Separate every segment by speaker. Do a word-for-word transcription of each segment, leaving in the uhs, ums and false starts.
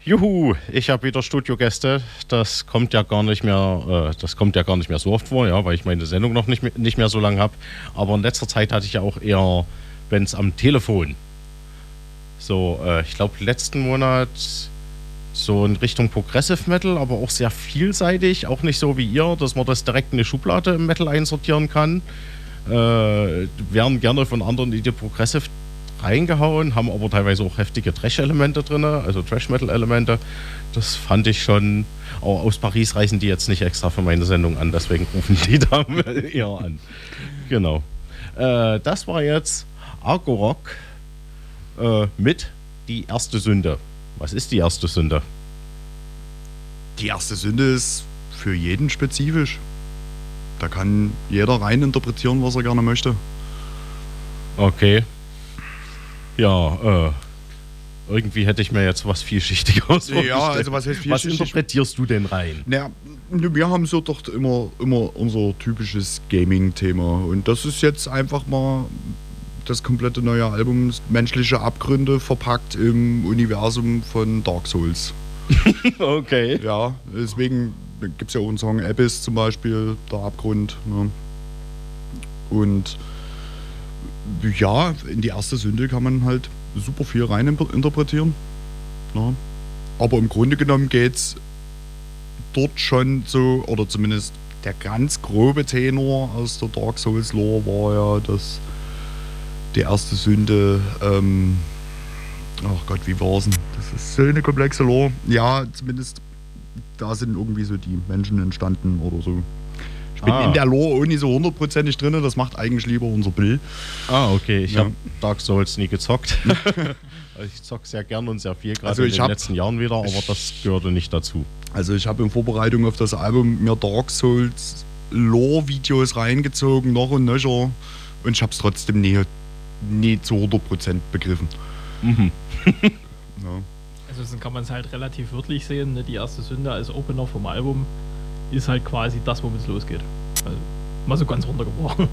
Speaker 1: Juhu, ich habe wieder Studiogäste. Das kommt ja gar nicht mehr, äh, das kommt ja gar nicht mehr so oft vor, ja, weil ich meine Sendung noch nicht, mehr- nicht mehr so lange habe. Aber in letzter Zeit hatte ich ja auch eher, wenn es am Telefon. So, äh, ich glaube letzten Monat so in Richtung Progressive Metal, aber auch sehr vielseitig, auch nicht so wie ihr, dass man das direkt in eine Schublade im Metal einsortieren kann. Äh, werden gerne von anderen in die Progressive reingehauen, haben aber teilweise auch heftige Trash-Elemente drin, also Trash-Metal-Elemente. Das fand ich schon. Auch aus Paris reisen die jetzt nicht extra für meine Sendung an, deswegen rufen die da eher an. Genau. Äh, das war jetzt Argorok äh, mit Die erste Sünde. Was ist die erste Sünde?
Speaker 2: Die erste Sünde ist für jeden spezifisch. Da kann jeder rein interpretieren, was er gerne möchte.
Speaker 1: Okay. Ja, äh, irgendwie hätte ich mir jetzt was vielschichtigeres vorgestellt.
Speaker 2: Ja, also was heißt
Speaker 1: Was
Speaker 2: vielschichtig?
Speaker 1: interpretierst du denn rein?
Speaker 2: Naja, wir haben so doch immer, immer unser typisches Gaming-Thema. Und das ist jetzt einfach mal das komplette neue Album, menschliche Abgründe verpackt im Universum von Dark Souls.
Speaker 1: Okay.
Speaker 2: Ja, deswegen gibt es ja auch einen Song Abyss zum Beispiel, der Abgrund. Ne? Und ja, in die erste Sünde kann man halt super viel rein interpretieren. Ne? Aber im Grunde genommen geht es dort schon so, oder zumindest der ganz grobe Tenor aus der Dark Souls Lore war ja, dass die erste Sünde, ähm, ach Gott, wie war's denn? Das ist so eine komplexe Lore. Ja, zumindest da sind irgendwie so die Menschen entstanden oder so. Ich bin
Speaker 1: Ah.
Speaker 2: in der Lore auch nicht so hundertprozentig drin, das macht eigentlich lieber unser Bill.
Speaker 1: Ah, okay. Ich
Speaker 2: Ja.
Speaker 1: habe Dark Souls nie gezockt. Ich zocke sehr gern und sehr viel, gerade
Speaker 2: Also
Speaker 1: in
Speaker 2: ich
Speaker 1: den
Speaker 2: hab-
Speaker 1: letzten Jahren wieder, aber das gehörte nicht dazu.
Speaker 2: Also ich habe in Vorbereitung auf das Album mir Dark Souls Lore-Videos reingezogen, noch und nöcher. Und ich habe es trotzdem nie, nie zu hundert Prozent begriffen.
Speaker 1: Mhm.
Speaker 2: Ja.
Speaker 3: Also dann kann man es halt relativ wörtlich sehen. Ne? Die erste Sünde als Opener vom Album ist halt quasi das, womit es losgeht. Also mal so ganz runtergebrochen.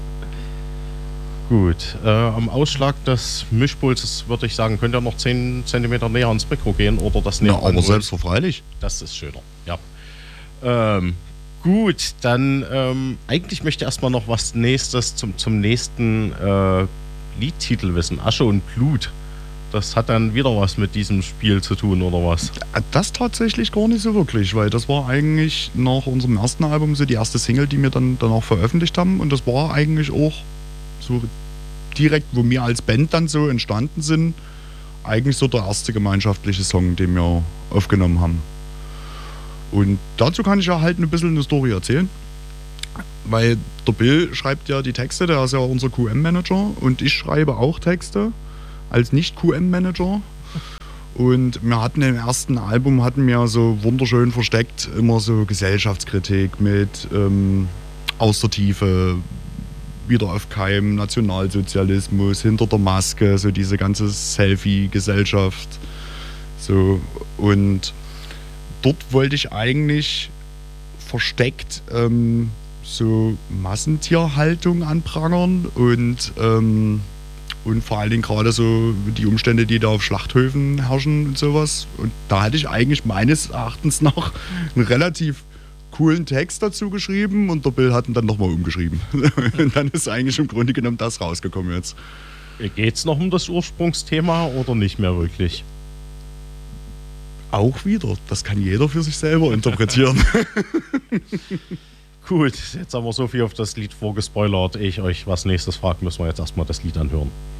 Speaker 1: Gut. Äh, am Ausschlag des Mischpulses würde ich sagen, könnt ihr noch zehn Zentimeter näher ans Mikro gehen oder das näher
Speaker 2: Na, aber
Speaker 1: ranholen?
Speaker 2: selbstverfreilich.
Speaker 1: Das ist schöner, ja. Ähm, gut, dann ähm, eigentlich möchte ich erstmal noch was nächstes zum, zum nächsten äh, Liedtitel wissen. Asche und Blut. Das hat dann wieder was mit diesem Spiel zu tun, oder was?
Speaker 2: Das tatsächlich gar nicht so wirklich, weil das war eigentlich nach unserem ersten Album so die erste Single, die wir dann danach veröffentlicht haben. Und das war eigentlich auch so direkt, wo wir als Band dann so entstanden sind, eigentlich so der erste gemeinschaftliche Song, den wir aufgenommen haben. Und dazu kann ich ja halt ein bisschen eine Story erzählen. Weil der Bill schreibt ja die Texte, der ist ja unser Q M-Manager und ich schreibe auch Texte als Nicht-Q M-Manager. Und wir hatten im ersten Album, hatten wir so wunderschön versteckt immer so Gesellschaftskritik mit ähm, Aus der Tiefe, Wieder auf Keim, Nationalsozialismus, Hinter der Maske, so diese ganze Selfie-Gesellschaft. So, und dort wollte ich eigentlich versteckt ähm, so Massentierhaltung anprangern und, ähm, und vor allen Dingen gerade so die Umstände, die da auf Schlachthöfen herrschen und sowas. Und da hatte ich eigentlich meines Erachtens noch einen relativ coolen Text dazu geschrieben und der Bill hat ihn dann nochmal umgeschrieben. Und dann ist eigentlich im Grunde genommen das rausgekommen jetzt.
Speaker 1: Geht's noch um das Ursprungsthema oder nicht mehr wirklich?
Speaker 2: Auch wieder, das kann jeder für sich selber interpretieren.
Speaker 1: Gut, jetzt haben wir so viel auf das Lied vorgespoilert. Ehe ich euch was nächstes frage, müssen wir jetzt erstmal das Lied anhören.